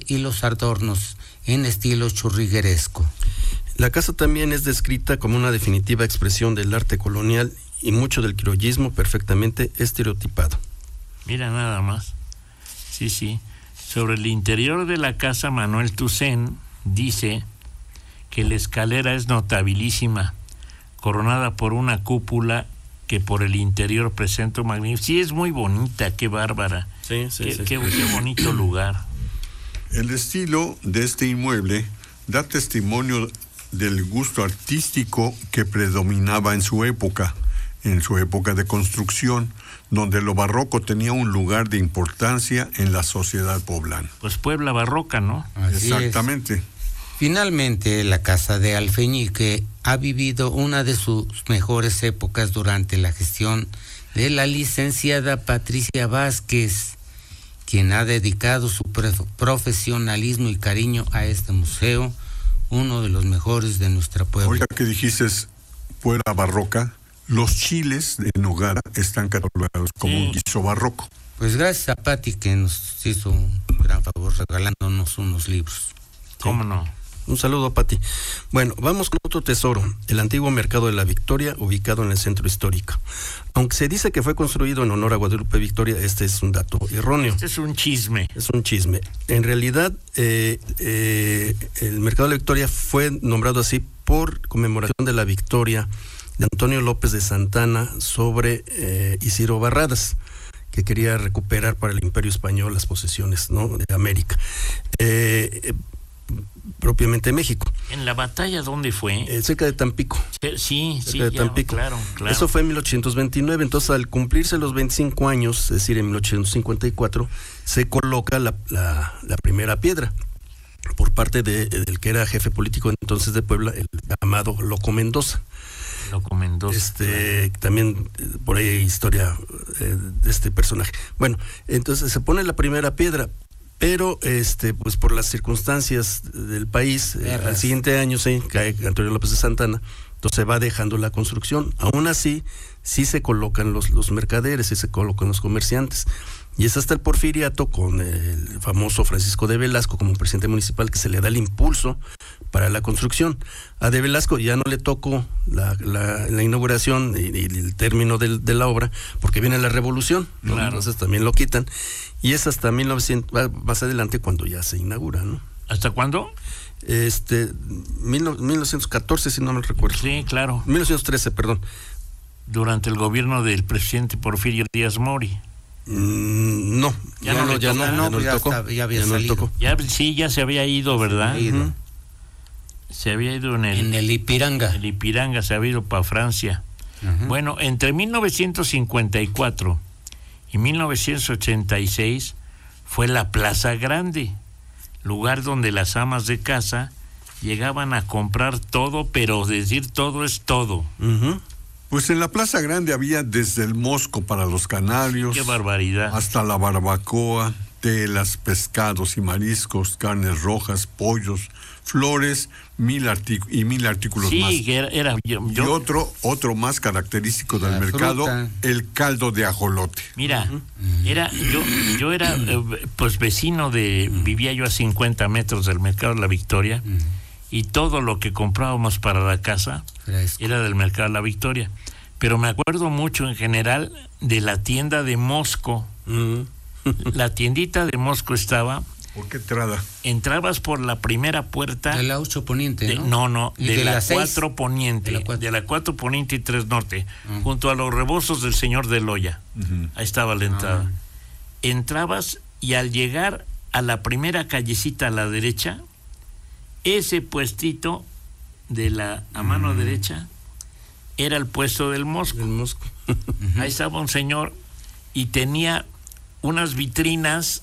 y los adornos en estilo churrigueresco. La casa también es descrita como una definitiva expresión del arte colonial y mucho del criollismo perfectamente estereotipado. Mira nada más. Sí. Sobre el interior de la casa, Manuel Toussaint dice que la escalera es notabilísima, coronada por una cúpula que por el interior presenta un magnífico. Sí, es muy bonita, qué bárbara. Sí. Qué bonito lugar. El estilo de este inmueble da testimonio del gusto artístico que predominaba en su época de construcción, donde lo barroco tenía un lugar de importancia en la sociedad poblana. Pues Puebla barroca, ¿no? Así Exactamente. es. Finalmente, la casa de Alfeñique ha vivido una de sus mejores épocas durante la gestión de la licenciada Patricia Vázquez, quien ha dedicado su profesionalismo y cariño a este museo, uno de los mejores de nuestra Puebla. Ahorita que dijiste Puebla barroca, los chiles de Nogara están catalogados como un guiso barroco. Pues gracias a Pati, que nos hizo un gran favor regalándonos unos libros. ¿Cómo no? Un saludo a Pati. Bueno, vamos con otro tesoro, el antiguo Mercado de la Victoria, ubicado en el centro histórico. Aunque se dice que fue construido en honor a Guadalupe Victoria, este es un dato erróneo. Este es un chisme. Es un chisme. En realidad, el Mercado de la Victoria fue nombrado así por conmemoración de la victoria de Antonio López de Santana sobre Isidro Barradas, que quería recuperar para el Imperio Español las posesiones, ¿no?, de América. Propiamente México. ¿En la batalla dónde fue? Cerca de Tampico. Sí, de Tampico. Claro. Eso fue en 1829, entonces al cumplirse los 25 años, es decir, en 1854, se coloca la primera piedra por parte del que era jefe político entonces de Puebla, el llamado Loco Mendoza. También por ahí hay historia de este personaje. Bueno, entonces se pone la primera piedra, pero pues por las circunstancias del país, al siguiente año cae Antonio López de Santana, entonces se va dejando la construcción. Aún así, sí se colocan los mercaderes, sí se colocan los comerciantes. Y es hasta el Porfiriato, con el famoso Francisco de Velasco como presidente municipal, que se le da el impulso para la construcción. A de Velasco ya no le tocó la inauguración y el término de la obra, porque viene la Revolución, ¿no? Claro. Entonces también lo quitan. Y es hasta 1900, más adelante, cuando ya se inaugura, ¿no? ¿Hasta cuándo? 1914, si no me recuerdo. Sí, claro. 1913, perdón. Durante el gobierno del presidente Porfirio Díaz Mori. No, ya no le tocó. Ya había salido. Ya se había ido, ¿verdad? Se había ido en el Ipiranga. El Ipiranga se había ido para Francia. Uh-huh. Bueno, entre 1954 y 1986 fue la Plaza Grande, lugar donde las amas de casa llegaban a comprar todo, pero decir todo es todo. Uh-huh. Pues en la Plaza Grande había desde el mosco para los canarios. ¡Qué barbaridad! Hasta la barbacoa, telas, pescados y mariscos, carnes rojas, pollos, flores, mil artículos más. Sí, era Y otro más característico del mercado, fruta. El caldo de ajolote. Mira, yo era pues vecino vivía yo a 50 metros del Mercado de la Victoria, y todo lo que comprábamos para la casa era del Mercado de la Victoria. Pero me acuerdo mucho en general de la tienda de Mosco. La tiendita de Mosco estaba... ¿Por qué entrada? Entrabas por la primera puerta... De la 8 Poniente, ¿no? No, de la 4 Poniente. De la 4 Poniente y 3 Norte. Junto a los rebozos del señor de Loya. Ahí estaba la entrada. Entrabas y al llegar a la primera callecita a la derecha, ese puestito a mano derecha era el puesto del Mosco. Ahí estaba un señor y tenía unas vitrinas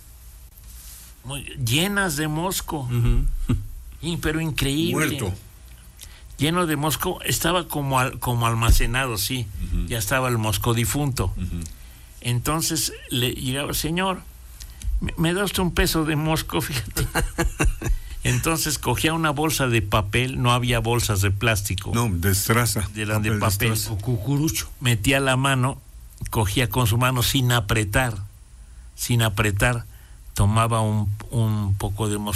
llenas de mosco, pero increíble. Muerto. Lleno de mosco, estaba como almacenado, sí. Ya estaba el mosco difunto. Entonces le llegaba, señor, ¿me da usted un peso de mosco? Fíjate. Entonces cogía una bolsa de papel, no había bolsas de plástico. No, de estraza. Eran de papel. O cucurucho. Metía la mano, cogía con su mano sin apretar, tomaba un poco de mosco